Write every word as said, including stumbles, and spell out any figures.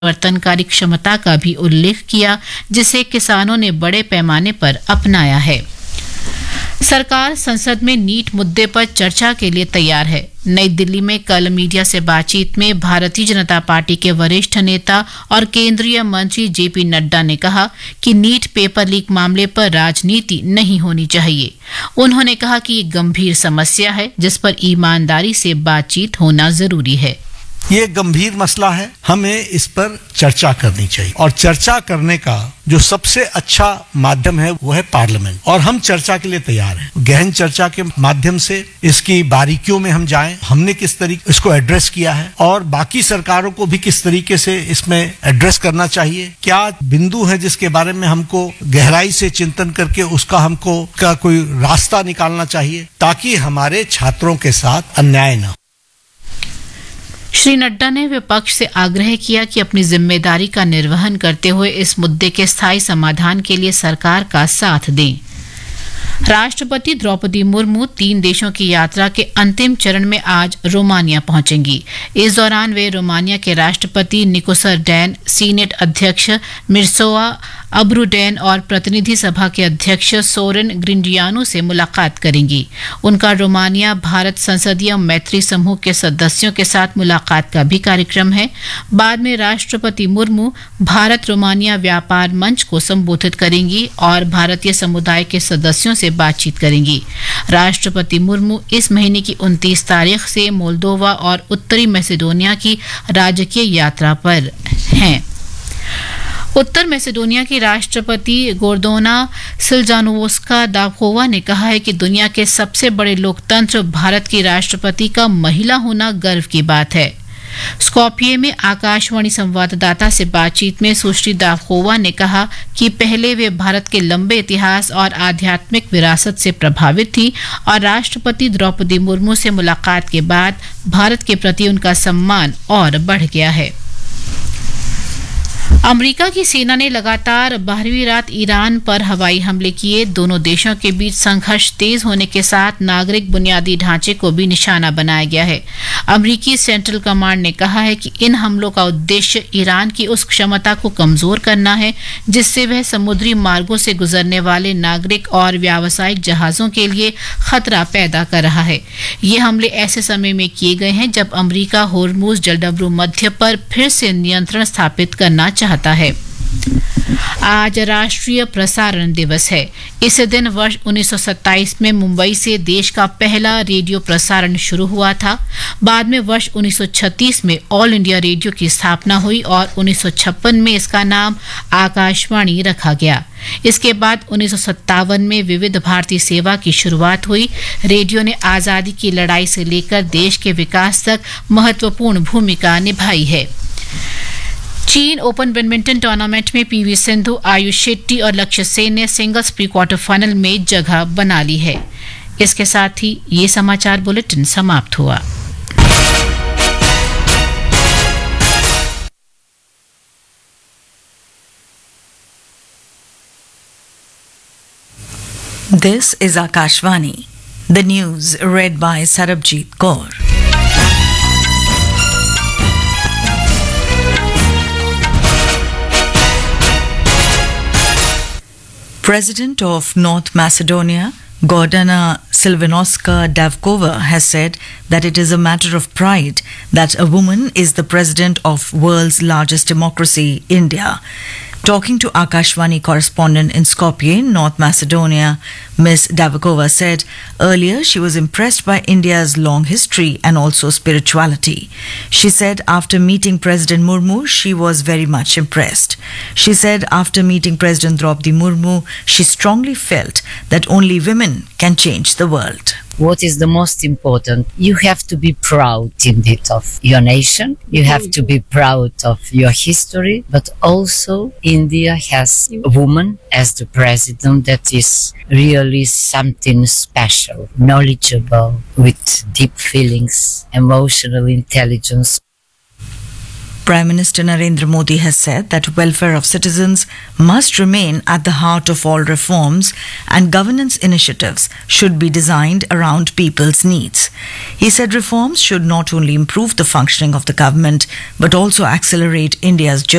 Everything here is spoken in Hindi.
परिवर्तनकारी क्षमता का भी उल्लेख किया, जिसे किसानों ने बड़े पैमाने पर अपनाया है। सरकार संसद में नीट मुद्दे पर चर्चा के लिए तैयार है। नई दिल्ली में कल मीडिया से बातचीत में भारतीय जनता पार्टी के वरिष्ठ नेता और केंद्रीय मंत्री जेपी नड्डा ने कहा कि नीट पेपर लीक मामले पर राजनीति नहीं होनी चाहिए। उन्होंने कहा कि ये गंभीर समस्या है जिस पर ईमानदारी से बातचीत होना जरूरी है। ये गंभीर मसला है, हमें इस पर चर्चा करनी चाहिए और चर्चा करने का जो सबसे अच्छा माध्यम है वो है पार्लियामेंट, और हम चर्चा के लिए तैयार हैं। गहन चर्चा के माध्यम से इसकी बारीकियों में हम जाएं, हमने किस तरीके इसको एड्रेस किया है और बाकी सरकारों को भी किस तरीके से इसमें एड्रेस करना चाहिए, क्या बिंदु है जिसके बारे में हमको गहराई से चिंतन करके उसका हमको का कोई रास्ता निकालना चाहिए ताकि हमारे छात्रों के साथ अन्याय न हो। श्री नड्डा ने विपक्ष से आग्रह किया कि अपनी जिम्मेदारी का निर्वहन करते हुए इस मुद्दे के स्थायी समाधान के लिए सरकार का साथ दें। राष्ट्रपति द्रौपदी मुर्मू तीन देशों की यात्रा के अंतिम चरण में आज रोमानिया पहुंचेंगी। इस दौरान वे रोमानिया के राष्ट्रपति निकोसर डैन, सीनेट अध्यक्ष मिर्सोआ अब्रुडेन और प्रतिनिधि सभा के अध्यक्ष सोरेन ग्रिंडियानो से मुलाकात करेंगी। उनका रोमानिया भारत संसदीय मैत्री समूह के सदस्यों के साथ मुलाकात का भी कार्यक्रम है। बाद में राष्ट्रपति मुर्मू भारत रोमानिया व्यापार मंच को संबोधित करेंगी और भारतीय समुदाय के सदस्यों से बातचीत करेंगी। राष्ट्रपति मुर्मू इस महीने की उनतीस तारीख से मोल्दोवा और उत्तरी मैसेडोनिया की राजकीय यात्रा पर हैं। उत्तर मैसेडोनिया की राष्ट्रपति गोर्दोना सिल्जानोवस्का दाकोवा ने कहा है कि दुनिया के सबसे बड़े लोकतंत्र भारत की राष्ट्रपति का महिला होना गर्व की बात है। स्कॉपिये में आकाशवाणी संवाददाता से बातचीत में सुश्री दाकोवा ने कहा कि पहले वे भारत के लंबे इतिहास और आध्यात्मिक विरासत से प्रभावित थी और राष्ट्रपति द्रौपदी मुर्मू से मुलाकात के बाद भारत के प्रति उनका सम्मान और बढ़ गया है। अमेरिका की सेना ने लगातार बारहवीं रात ईरान पर हवाई हमले किए। दोनों देशों के बीच संघर्ष तेज होने के साथ नागरिक बुनियादी ढांचे को भी निशाना बनाया गया है। अमेरिकी सेंट्रल कमांड ने कहा है कि इन हमलों का उद्देश्य ईरान की उस क्षमता को कमजोर करना है जिससे वह समुद्री मार्गों से गुजरने वाले नागरिक और व्यावसायिक जहाजों के लिए खतरा पैदा कर रहा है। ये हमले ऐसे समय में किए गए हैं जब अमेरिका होर्मुज जलडबरू मध्य पर फिर से नियंत्रण स्थापित करना चाहता है। आज राष्ट्रीय प्रसारण दिवस है। इस दिन वर्ष उन्नीस सौ सत्ताईस में मुंबई से देश का पहला रेडियो प्रसारण शुरू हुआ था। बाद में वर्ष उन्नीस सौ छत्तीस में ऑल इंडिया रेडियो की स्थापना हुई और उन्नीस सौ छप्पन में इसका नाम आकाशवाणी रखा गया। इसके बाद उन्नीस सौ सत्तावन में विविध भारती सेवा की शुरुआत हुई। रेडियो ने आज़ादी की लड़ाई से लेकर देश के विकास तक महत्वपूर्ण भूमिका निभाई है। चीन ओपन बैडमिंटन टूर्नामेंट में पीवी सिंधु, आयुष शेट्टी और लक्ष्य सेन ने सिंगल्स प्री क्वार्टर फाइनल में जगह बना ली है। इसके साथ ही ये समाचार बुलेटिन समाप्त हुआ। This is Akashvani. The news read by Sarabjit Kaur. President of North Macedonia, Gordana Silvanowska-Davkova, has said that it is a matter of pride that a woman is the president of world's largest democracy, India. Talking to Akashvani correspondent in Skopje, North Macedonia, Miz Davkova said earlier she was impressed by India's long history and also spirituality. She said after meeting President Murmu, she was very much impressed. She said after meeting President Draupadi Murmu, she strongly felt that only women can change the world. What is the most important? You have to be proud indeed of your nation. You have to be proud of your history. But also India has a woman as the president that is really something special, knowledgeable, with deep feelings, emotional intelligence. Prime Minister Narendra Modi has said that welfare of citizens must remain at the heart of all reforms and governance initiatives should be designed around people's needs. He said reforms should not only improve the functioning of the government but also accelerate India's journey